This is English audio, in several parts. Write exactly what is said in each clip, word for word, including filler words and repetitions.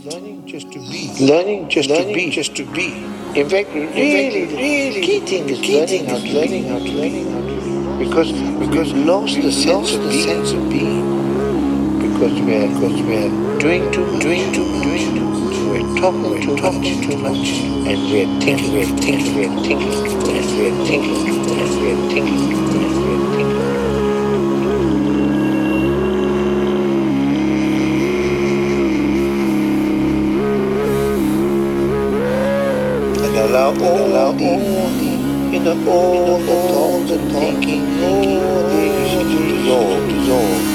learning just to be, learning just learning to be, just to be. In fact, really, really, key thing is key learning thing how is to learning be. how to learning how to be. Because because We've lost we've the sense lost of the being. sense of being Because we're because we're doing too much, doing too much, doing too much. We're talking we're too talking much, too much, and we're and thinking, we're thinking, and we're thinking, and we're thinking, and we're thinking, and we're thinking. And allow all, allow the, all the, you know, all the all thoughts the and thoughts thinking, and all thinking, the issues to all dissolve, the dissolve.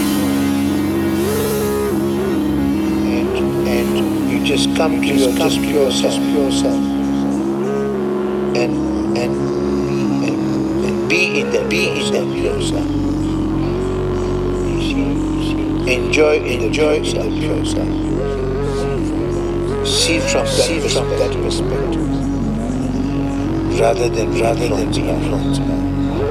And and you just come you to just your come just to pure your self, just pure self, and and and and be in that be pure in self. that pure self. You see, you see, enjoy in the Enjoy pure in self. the pure self. See from that See from that perspective, perspective, rather than rather than influenced be by. influenced by.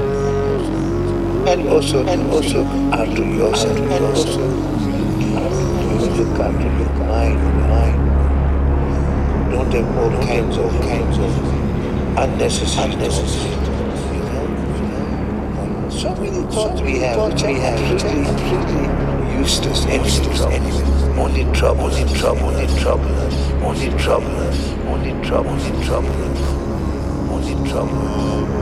And also, And also, look after yourself, and also, look after your mind, mind. Don't have all don't kinds have of all kinds of unnecessary thoughts. unnecessary thoughts. You know, you know. So many thoughts So we many have, thoughts which are we have, which are absolutely absolutely useless, anyway, useless trouble. anyway. Only trouble, Only us, trouble, only us, trouble, us, only trouble, us, only trouble, only trouble, us, only trouble.